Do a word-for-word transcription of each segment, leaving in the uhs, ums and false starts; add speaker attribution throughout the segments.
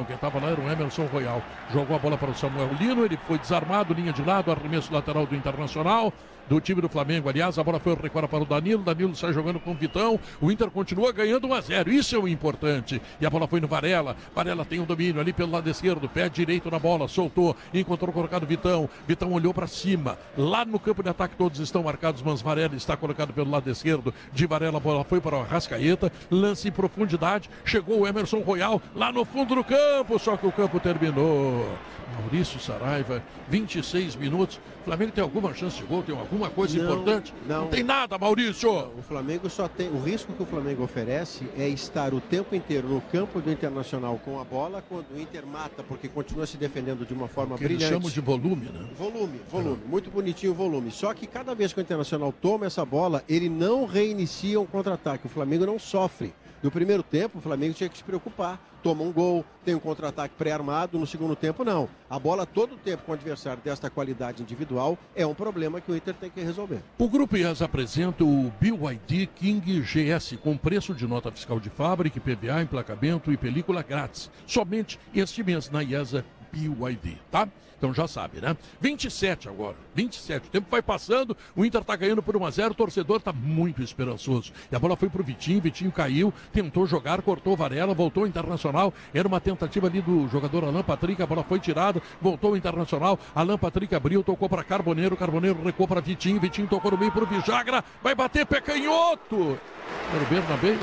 Speaker 1: Quem estava lá era o Emerson Royal. Jogou a bola para o Samuel Lino, ele foi desarmado, linha de lado, arremesso lateral do Internacional. Do time do Flamengo, aliás, a bola foi recuada para o Danilo, Danilo sai jogando com o Vitão, o Inter continua ganhando um a zero, isso é o importante, e a bola foi no Varela, Varela tem o um domínio ali pelo lado esquerdo, pé direito na bola, soltou, encontrou colocado o Vitão, Vitão olhou para cima, lá no campo de ataque todos estão marcados, mas Varela está colocado pelo lado esquerdo, de Varela a bola foi para o Arrascaeta, lance em profundidade, chegou o Emerson Royal lá no fundo do campo, só que o campo terminou. Maurício Saraiva, vinte e seis minutos. O Flamengo tem alguma chance de gol? Tem alguma coisa
Speaker 2: não,
Speaker 1: importante?
Speaker 2: Não.
Speaker 1: Não tem nada, Maurício.
Speaker 2: O Flamengo só tem. O risco que o Flamengo oferece é estar o tempo inteiro no campo do Internacional com a bola, quando o Inter mata, porque continua se defendendo de uma forma
Speaker 1: que
Speaker 2: brilhante.
Speaker 1: Eles chamam de volume, né?
Speaker 2: Volume, volume. É. Muito bonitinho o volume. Só que cada vez que o Internacional toma essa bola, ele não reinicia um contra-ataque. O Flamengo não sofre. No primeiro tempo, o Flamengo tinha que se preocupar. Toma um gol, tem um contra-ataque pré-armado. No segundo tempo, não. A bola todo o tempo com o adversário desta qualidade individual é um problema que o Inter tem que resolver.
Speaker 1: O Grupo IESA apresenta o B Y D King G S com preço de nota fiscal de fábrica, I P V A, emplacamento e película grátis. Somente este mês na IESA B Y D, tá? Então já sabe, né? vinte e sete agora, vinte e sete. O tempo vai passando, o Inter tá ganhando por um a zero, o torcedor tá muito esperançoso. E a bola foi pro Vitinho, Vitinho caiu, tentou jogar, cortou Varela, voltou o Internacional. Era uma tentativa ali do jogador Alan Patrick, a bola foi tirada, voltou o Internacional. Alan Patrick abriu, tocou para Carboneiro, Carboneiro recuou para Vitinho, Vitinho tocou no meio pro Vijagra, vai bater pé canhoto. Era o Bernabé?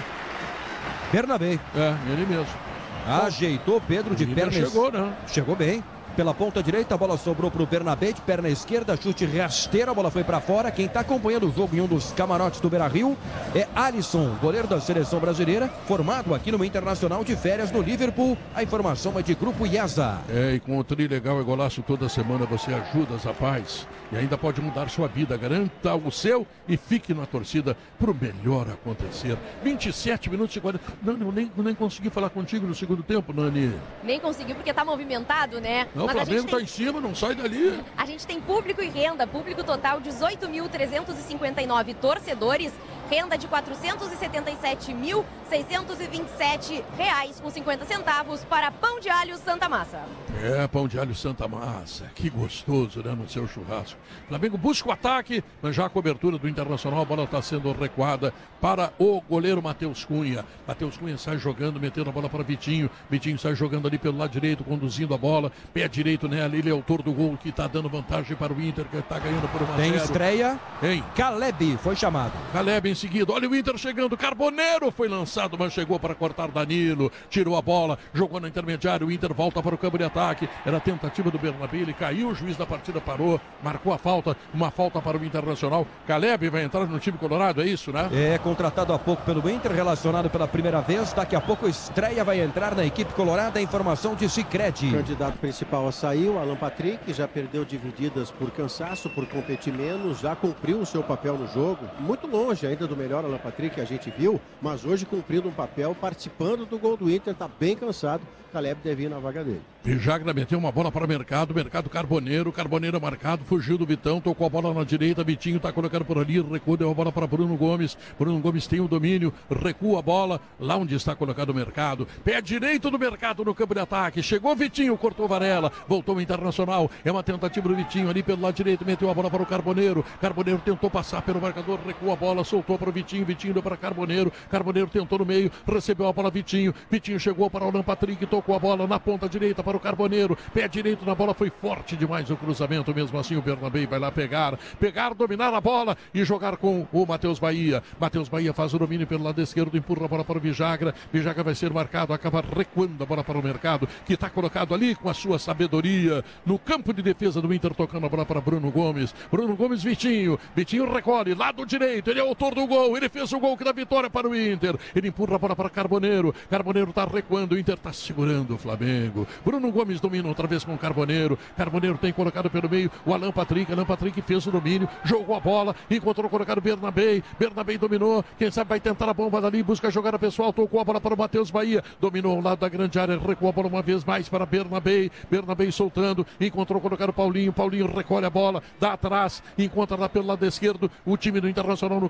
Speaker 3: Bernabé.
Speaker 1: É, ele mesmo.
Speaker 3: Ajeitou Pedro de perna.
Speaker 1: Chegou, né?
Speaker 3: Chegou bem. Pela ponta direita, a bola sobrou para o Bernabé, de perna esquerda, chute rasteiro, a bola foi para fora. Quem está acompanhando o jogo em um dos camarotes do Beira-Rio é Alisson, goleiro da seleção brasileira, formado aqui no Internacional de férias no Liverpool. A informação é de Grupo IESA.
Speaker 1: É, e com o Tri Legal e Golaço toda semana você ajuda os rapazes e ainda pode mudar sua vida. Garanta o seu e fique na torcida para o melhor acontecer. vinte e sete minutos e quarenta. Não, eu nem, nem consegui falar contigo no segundo tempo, Nani.
Speaker 4: Nem conseguiu porque tá movimentado, né?
Speaker 1: Não,
Speaker 4: Mas
Speaker 1: o Flamengo
Speaker 4: tem...
Speaker 1: tá em cima, não sai dali.
Speaker 4: A gente tem público e renda, público total dezoito mil trezentos e cinquenta e nove torcedores, renda de quatrocentos e setenta e sete mil seiscentos e vinte e sete reais com cinquenta centavos para Pão de Alho Santa Massa.
Speaker 1: É, Pão de Alho Santa Massa, que gostoso, né, no seu churrasco. Flamengo busca o ataque, mas já a cobertura do Internacional, a bola está sendo recuada para o goleiro Matheus Cunha. Matheus Cunha sai jogando, metendo a bola para Vitinho, Vitinho sai jogando ali pelo lado direito, conduzindo a bola, pé direito nela, ele é autor do gol que está dando vantagem para o Inter, que está ganhando por uma a zero.
Speaker 3: Tem estreia,
Speaker 1: hein?
Speaker 3: Caleb foi chamado.
Speaker 1: Caleb em seguida, olha o Inter chegando, Carboneiro foi lançado, mas chegou para cortar Danilo, tirou a bola, jogou na intermediária, o Inter volta para o campo de ataque, era a tentativa do Bernabé, ele caiu, o juiz da partida parou, marcou a falta, uma falta para o Internacional. Caleb vai entrar no time colorado, é isso, né?
Speaker 3: É, contratado há pouco pelo Inter, relacionado pela primeira vez, daqui a pouco estreia, vai entrar na equipe colorada, a informação de Sicredi.
Speaker 2: O candidato principal a sair, o Alan Patrick, já perdeu divididas por cansaço, por competir menos, já cumpriu o seu papel no jogo, muito longe ainda do melhor Alan Patrick que a gente viu, mas hoje cumprindo um papel, participando do gol do Inter, está bem cansado. Caleb deve ir na vaga dele.
Speaker 1: Vijagra meteu uma bola para o mercado, mercado Carboneiro, Carboneiro marcado, fugiu do Vitão, tocou a bola na direita, Vitinho está colocando por ali, recua, deu a bola para Bruno Gomes, Bruno Gomes tem o domínio, recua a bola, lá onde está colocado o mercado, pé direito do mercado no campo de ataque, chegou Vitinho, cortou Varela, voltou o Internacional, é uma tentativa do Vitinho ali pelo lado direito, meteu a bola para o Carboneiro, Carboneiro tentou passar pelo marcador, recua a bola, soltou para o Vitinho, Vitinho deu para Carboneiro, Carboneiro tentou no meio, recebeu a bola Vitinho, Vitinho chegou para o Alan Patrick, tocou com a bola na ponta direita para o Carboneiro, pé direito na bola, foi forte demais o cruzamento, mesmo assim o Bernabé vai lá pegar, pegar, dominar a bola e jogar com o Matheus Bahia. Matheus Bahia faz o domínio pelo lado esquerdo, empurra a bola para o Vijagra, Vijagra vai ser marcado, acaba recuando a bola para o mercado, que está colocado ali com a sua sabedoria, no campo de defesa do Inter, tocando a bola para Bruno Gomes, Bruno Gomes, Vitinho, Vitinho recolhe, lado direito, ele é autor do gol, ele fez o gol que dá vitória para o Inter, ele empurra a bola para Carboneiro, Carboneiro está recuando, o Inter está segurando o Flamengo. Bruno Gomes domina outra vez com o Carboneiro. Carboneiro tem colocado pelo meio o Alan Patrick. Alan Patrick fez o domínio, jogou a bola, encontrou colocado o Bernabé. Bernabé dominou. Quem sabe vai tentar a bomba dali, busca a jogada pessoal, tocou a bola para o Matheus Bahia. Dominou ao lado da grande área, recuou a bola uma vez mais para Bernabé. Bernabé soltando, encontrou colocado o Paulinho. Paulinho recolhe a bola, dá atrás, encontra lá pelo lado esquerdo o time do Internacional no campo de ataque.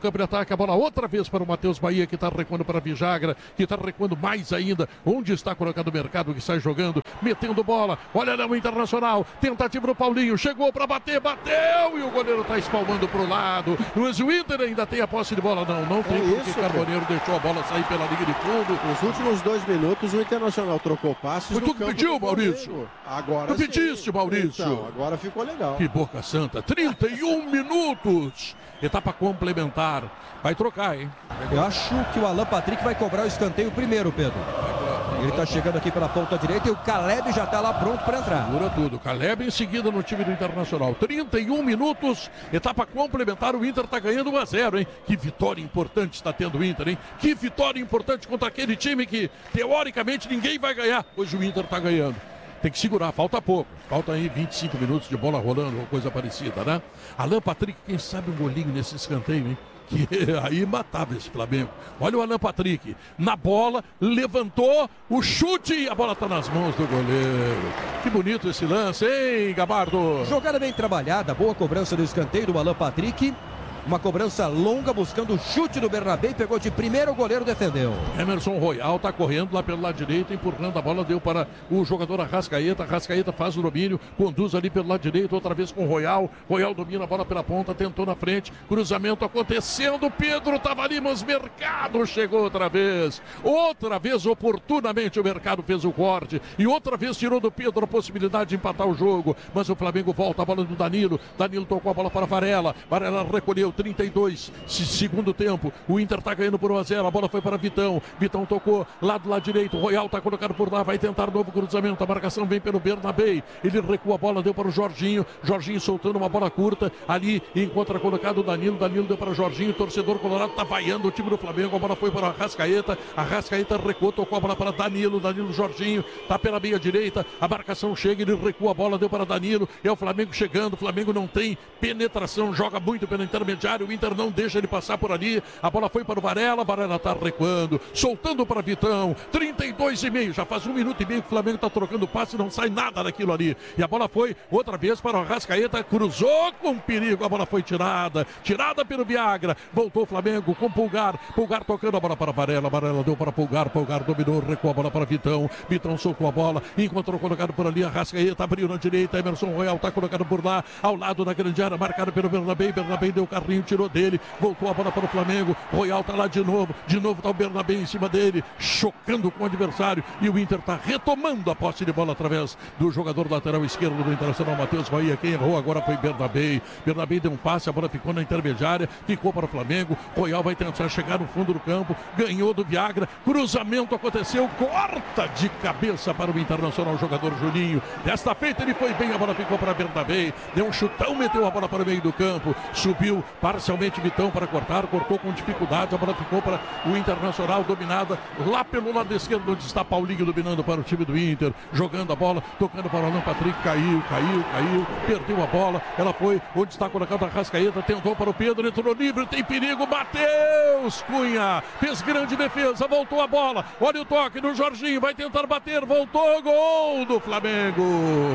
Speaker 1: contra-ataque. A bola outra vez para o Matheus Bahia, que está recuando para a Vijagra, que está recuando mais ainda. Onde está colocado o Mercado, que sai jogando, metendo bola. Olha lá o Internacional. Tentativa do Paulinho. Chegou para bater, bateu. E o goleiro está espalmando para o lado. Mas o Inter ainda tem a posse de bola. Não, não tem, é porque o Carboneiro deixou a bola sair pela linha de fundo.
Speaker 2: Nos últimos dois minutos, o Internacional trocou passes.
Speaker 1: Foi tu que pediu, Maurício?
Speaker 2: Agora
Speaker 1: tu pediste, Maurício?
Speaker 2: Então, agora ficou legal.
Speaker 1: Que boca santa. trinta e um minutos. Etapa complementar. Vai trocar, hein?
Speaker 3: Eu acho que o Alan Patrick vai cobrar o escanteio primeiro, Pedro. Ele está chegando aqui pela ponta direita e o Caleb já está lá pronto para entrar.
Speaker 1: Segura tudo. Caleb em seguida no time do Internacional. trinta e um minutos. Etapa complementar. O Inter está ganhando um a zero, hein? Que vitória importante está tendo o Inter, hein? Que vitória importante contra aquele time que, teoricamente, ninguém vai ganhar. Hoje o Inter está ganhando. Tem que segurar, falta pouco. Falta aí vinte e cinco minutos de bola rolando ou coisa parecida, né? Alan Patrick, quem sabe um golinho nesse escanteio, hein? Que aí matava esse Flamengo. Olha o Alan Patrick, na bola, levantou o chute e a bola está nas mãos do goleiro. Que bonito esse lance, hein, Gabardo?
Speaker 3: Jogada bem trabalhada, boa cobrança do escanteio do Alan Patrick. Uma cobrança longa, buscando o chute do Bernabé, pegou de primeiro, o goleiro defendeu.
Speaker 1: Emerson Royal está correndo lá pelo lado direito, empurrando a bola, deu para o jogador Arrascaeta. Arrascaeta faz o domínio, conduz ali pelo lado direito, outra vez com o Royal. Royal domina a bola pela ponta, tentou na frente, cruzamento acontecendo. Pedro estava ali, mas Mercado chegou outra vez. Outra vez, oportunamente, o Mercado fez o corte. E outra vez tirou do Pedro a possibilidade de empatar o jogo. Mas o Flamengo volta, a bola do Danilo. Danilo tocou a bola para Varela. Varela recolheu. trinta e dois, segundo tempo, o Inter tá ganhando por um a zero, a bola foi para Vitão, Vitão tocou, lado lá direito, Royal tá colocado por lá, vai tentar novo cruzamento, a marcação vem pelo Bernabé, ele recua a bola, deu para o Jorginho, Jorginho soltando uma bola curta, ali encontra colocado o Danilo, Danilo deu para o Jorginho, o torcedor colorado tá vaiando o time do Flamengo, a bola foi para o Arrascaeta, Arrascaeta recuou, tocou a bola para Danilo, Danilo Jorginho, tá pela meia direita, a marcação chega, ele recua a bola, deu para Danilo, é o Flamengo chegando, o Flamengo não tem penetração, joga muito pela intermediária, o Inter não deixa ele passar por ali, a bola foi para o Varela, Varela tá recuando, soltando para Vitão, trinta e dois e meio, já faz um minuto e meio que o Flamengo tá trocando passe, não sai nada daquilo ali, e a bola foi outra vez para o Arrascaeta, cruzou com perigo, a bola foi tirada, tirada pelo Viagra, voltou o Flamengo com Pulgar, Pulgar tocando a bola para Varela, Varela deu para Pulgar, Pulgar dominou, recuou a bola para Vitão, Vitão soltou a bola, encontrou colocado por ali, Arrascaeta abriu na direita, Emerson Royal tá colocado por lá, ao lado da grande área, marcado pelo Bernabé, Bernabé deu carrinho, tirou dele, voltou a bola para o Flamengo, Royal tá lá de novo, de novo tá o Bernabé em cima dele, chocando com o adversário, e o Inter tá retomando a posse de bola através do jogador lateral esquerdo do Internacional, Matheus Bahia. Quem errou agora foi Bernabé, Bernabé deu um passe, a bola ficou na intermediária, ficou para o Flamengo, Royal vai tentar chegar no fundo do campo, ganhou do Viagra, cruzamento aconteceu, corta de cabeça para o Internacional, o jogador Juninho, desta feita ele foi bem, a bola ficou para Bernabé, deu um chutão, meteu a bola para o meio do campo, subiu parcialmente Vitão para cortar, cortou com dificuldade, a bola ficou para o Internacional, dominada lá pelo lado esquerdo, onde está Paulinho dominando para o time do Inter, jogando a bola, tocando para o Alan Patrick, caiu, caiu, caiu, perdeu a bola, ela foi onde está colocado a Arrascaeta, tentou para o Pedro, entrou livre, tem perigo, Matheus Cunha, fez grande defesa, voltou a bola, olha o toque do Jorginho, vai tentar bater, voltou, gol do Flamengo.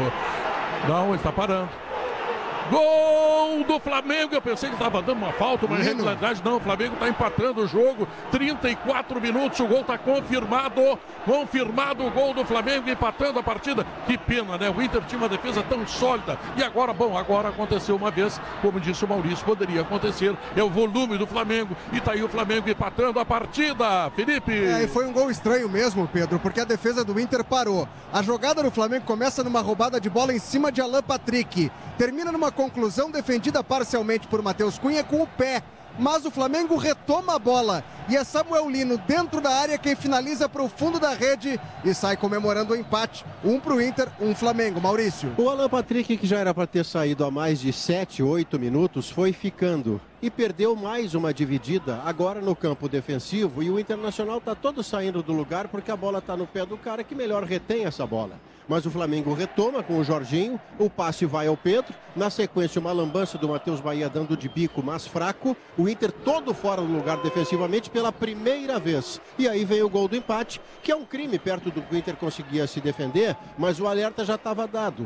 Speaker 1: Não, ele está parando. Gol do Flamengo, eu pensei que estava dando uma falta, mas na realidade não, o Flamengo está empatando o jogo, trinta e quatro minutos, o gol está confirmado, confirmado o gol do Flamengo, empatando a partida, que pena, né, o Inter tinha uma defesa tão sólida, e agora, bom, agora aconteceu uma vez, como disse o Maurício, poderia acontecer, é o volume do Flamengo, e tá aí o Flamengo empatando a partida, Felipe.
Speaker 5: É, e foi um gol estranho mesmo, Pedro, porque a defesa do Inter parou, a jogada do Flamengo começa numa roubada de bola em cima de Alan Patrick, termina numa conclusão defendida parcialmente por Matheus Cunha com o pé, mas o Flamengo retoma a bola e é Samuel Lino dentro da área quem finaliza para o fundo da rede e sai comemorando o empate, um para o Inter, um Flamengo. Maurício.
Speaker 2: O Alan Patrick, que já era para ter saído há mais de sete, oito minutos, foi ficando e perdeu mais uma dividida agora no campo defensivo, e o Internacional está todo saindo do lugar porque a bola está no pé do cara que melhor retém essa bola. Mas o Flamengo retoma com o Jorginho, o passe vai ao Pedro, na sequência uma lambança do Matheus Bahia dando de bico, mas fraco, o Inter todo fora do lugar defensivamente pela primeira vez. E aí vem o gol do empate, que é um crime perto do que o Inter conseguia se defender, mas o alerta já estava dado.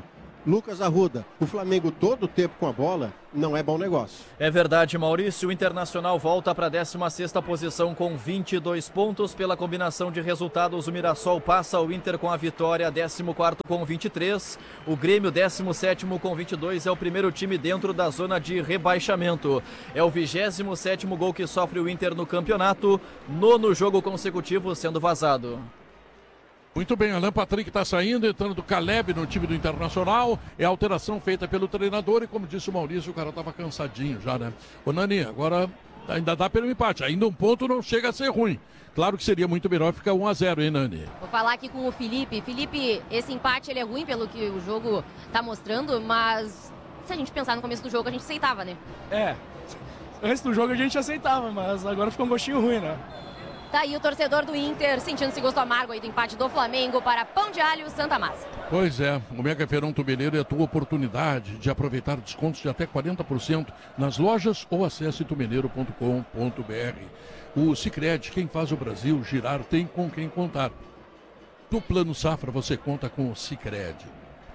Speaker 2: Lucas Arruda, o Flamengo todo o tempo com a bola não é bom negócio.
Speaker 6: É verdade, Maurício. O Internacional volta para a décima sexta posição com vinte e dois pontos. Pela combinação de resultados, o Mirassol passa o Inter com a vitória, décimo quarto com vinte e três. O Grêmio, décimo sétimo com vinte e dois, é o primeiro time dentro da zona de rebaixamento. É o vigésimo sétimo gol que sofre o Inter no campeonato, nono jogo consecutivo sendo vazado.
Speaker 1: Muito bem, Alan Patrick está saindo, entrando do Caleb no time do Internacional. É a alteração feita pelo treinador e, como disse o Maurício, o cara estava cansadinho já, né? Ô Nani, agora ainda dá pelo empate, ainda um ponto não chega a ser ruim. Claro que seria muito melhor ficar um a zero, hein, Nani?
Speaker 4: Vou falar aqui com o Felipe. Felipe, esse empate ele é ruim pelo que o jogo está mostrando, mas se a gente pensar no começo do jogo, a gente aceitava, né?
Speaker 7: É, antes do jogo a gente aceitava, mas agora ficou um gostinho ruim, né?
Speaker 4: Tá aí o torcedor do Inter sentindo esse gosto amargo aí do empate do Flamengo para Pão de Alho Santa Massa.
Speaker 1: Pois é, o Mega Feirão Tumeleiro é a tua oportunidade de aproveitar descontos de até quarenta por cento nas lojas ou acesse tumeleiro ponto com ponto br. O Sicredi, quem faz o Brasil girar, tem com quem contar. No Plano Safra você conta com o Sicredi.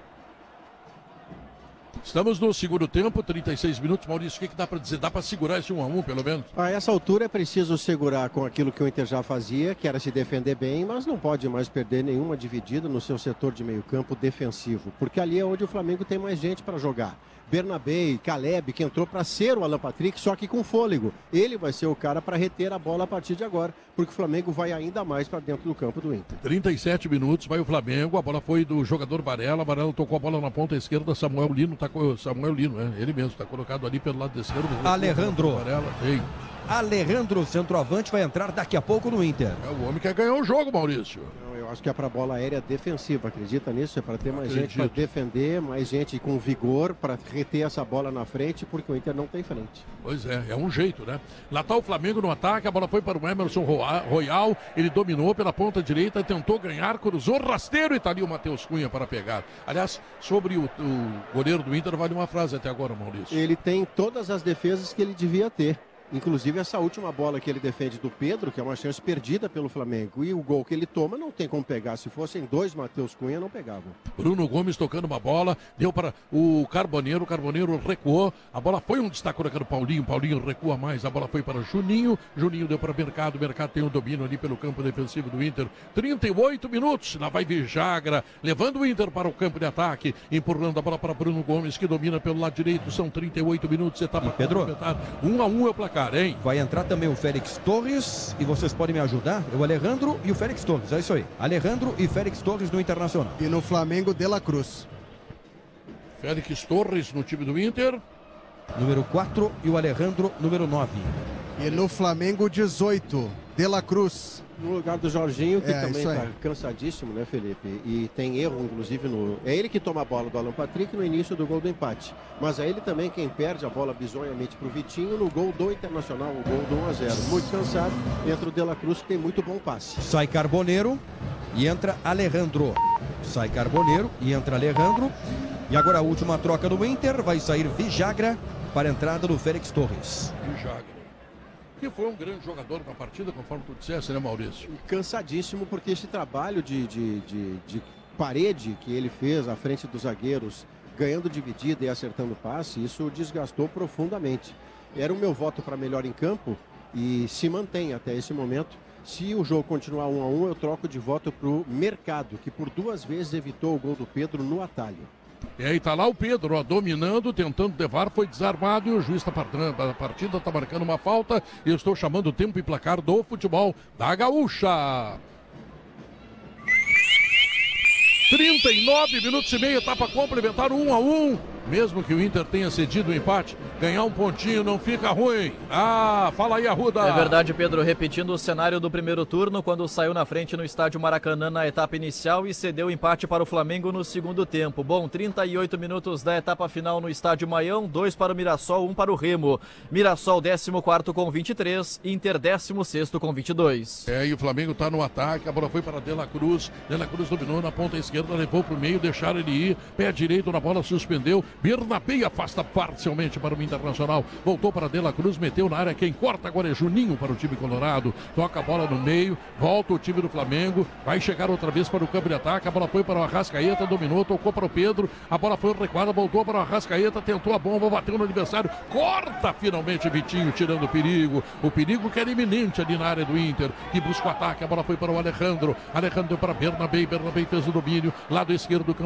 Speaker 1: Estamos no segundo tempo, trinta e seis minutos. Maurício, o que, que dá para dizer? Dá para segurar esse um a um, pelo menos?
Speaker 2: A essa altura é preciso segurar com aquilo que o Inter já fazia, que era se defender bem, mas não pode mais perder nenhuma dividida no seu setor de meio campo defensivo, porque ali é onde o Flamengo tem mais gente para jogar. Bernabé, Caleb, que entrou para ser o Alan Patrick, só que com fôlego. Ele vai ser o cara para reter a bola a partir de agora, porque o Flamengo vai ainda mais para dentro do campo do Inter.
Speaker 1: trinta e sete minutos, vai o Flamengo, a bola foi do jogador Varela, Varela tocou a bola na ponta esquerda, Samuel Lino, tá, Samuel Lino, é, ele mesmo, está colocado ali pelo lado esquerdo.
Speaker 3: Alejandro.
Speaker 1: Varela, ei.
Speaker 3: Alejandro, centroavante, vai entrar daqui a pouco no Inter.
Speaker 1: É o homem que ganhou o jogo, Maurício.
Speaker 2: Não, eu acho que é para bola aérea defensiva, acredita nisso? É para ter mais
Speaker 1: Acredito.
Speaker 2: gente para defender, mais gente com vigor para reter essa bola na frente, porque o Inter não tem frente.
Speaker 1: Pois é, é um jeito, né? Lá tá o Flamengo no ataque, a bola foi para o Emerson Royal, ele dominou pela ponta direita, tentou ganhar, cruzou rasteiro e tá ali o Matheus Cunha para pegar. Aliás, sobre o, o goleiro do Inter, vale uma frase até agora, Maurício.
Speaker 2: Ele tem todas as defesas que ele devia ter. Inclusive essa última bola que ele defende do Pedro, que é uma chance perdida pelo Flamengo. E o gol que ele toma não tem como pegar. Se fossem dois Matheus Cunha, não pegavam.
Speaker 1: Bruno Gomes tocando uma bola, deu para o Carboneiro, o Carboneiro recuou. A bola foi um destaque para o Paulinho, Paulinho recua mais. A bola foi para o Juninho, Juninho deu para o Mercado. O Mercado tem o domínio ali pelo campo defensivo do Inter. trinta e oito minutos, lá vai Vijagra, levando o Inter para o campo de ataque, empurrando a bola para Bruno Gomes, que domina pelo lado direito. São trinta e oito minutos, etapa
Speaker 3: Pedro,
Speaker 1: um a um é o placar. Hein?
Speaker 3: Vai entrar também o Félix Torres e vocês podem me ajudar? É o Alejandro e o Félix Torres, é isso aí. Alejandro e Félix Torres no Internacional.
Speaker 5: E no Flamengo, De La Cruz.
Speaker 1: Félix Torres no time do Inter.
Speaker 3: Número quatro e o Alejandro, número nove.
Speaker 5: E no Flamengo, dezoito, De La Cruz.
Speaker 2: No lugar do Jorginho, que
Speaker 5: É,
Speaker 2: também
Speaker 5: isso aí.
Speaker 2: está cansadíssimo, né, Felipe? E tem erro, inclusive, no... É ele que toma a bola do Alan Patrick no início do gol do empate. Mas é ele também quem perde a bola bizonhamente para o Vitinho no gol do Internacional, o gol do um a zero. Muito cansado, entra o De La Cruz, que tem muito bom passe.
Speaker 3: Sai Carboneiro e entra Alejandro. Sai Carboneiro e entra Alejandro. E agora a última troca do Inter, vai sair Vijagra para a entrada do Félix Torres.
Speaker 1: Vijagra, que foi um grande jogador na partida, conforme tu disseste, né, Maurício?
Speaker 2: Cansadíssimo, porque esse trabalho de, de, de, de parede que ele fez à frente dos zagueiros, ganhando dividida e acertando passe, isso desgastou profundamente. Era o meu voto para melhor em campo e se mantém até esse momento. Se o jogo continuar um a um, eu troco de voto para o Mercado, que por duas vezes evitou o gol do Pedro no atalho.
Speaker 1: E aí tá lá o Pedro, ó, dominando, tentando levar, foi desarmado e o juiz da partida tá marcando uma falta. E eu estou chamando o tempo e placar do futebol da Gaúcha. trinta e nove minutos e meio, etapa complementar, um a um. Mesmo que o Inter tenha cedido o empate, ganhar um pontinho não fica ruim. Ah, fala aí, Arruda.
Speaker 6: É verdade, Pedro, repetindo o cenário do primeiro turno, quando saiu na frente no estádio Maracanã na etapa inicial e cedeu o empate para o Flamengo no segundo tempo. Bom, trinta e oito minutos da etapa final no estádio Maião, dois para o Mirassol, um para o Remo. Mirassol décimo quarto com vinte e três, Inter décimo sexto com vinte e dois.
Speaker 1: É, e o Flamengo tá no ataque, a bola foi para De La Cruz, De La Cruz dominou na ponta esquerda, levou para o meio, deixaram ele ir, pé direito na bola, suspendeu, Bernabé afasta parcialmente para o Internacional. Voltou para De La Cruz, meteu na área. Quem corta agora é Juninho para o time colorado. Toca a bola no meio, volta o time do Flamengo. Vai chegar outra vez para o campo de ataque. A bola foi para o Arrascaeta, dominou, tocou para o Pedro. A bola foi recuada, voltou para o Arrascaeta, tentou a bomba, bateu no adversário. Corta finalmente Vitinho, tirando o perigo. O perigo que era iminente ali na área do Inter, que busca o ataque. A bola foi para o Alejandro. Alejandro para Bernabé. Bernabé fez o domínio. Lado esquerdo do campo